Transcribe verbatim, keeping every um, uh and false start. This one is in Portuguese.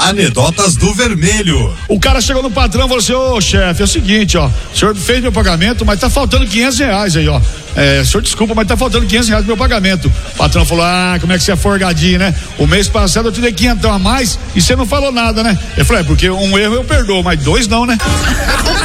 Anedotas do Vermelho. O cara chegou no patrão e falou assim: ô chefe, é o seguinte, ó, o senhor fez meu pagamento, mas tá faltando quinhentos reais aí, ó. É, senhor, desculpa, mas tá faltando quinhentos reais do meu pagamento. O patrão falou: ah, como é que você é forgadinho, né? O mês passado eu te dei quinhentão a mais e você não falou nada, né? Ele falou: é, porque um erro eu perdoo, mas dois não, né?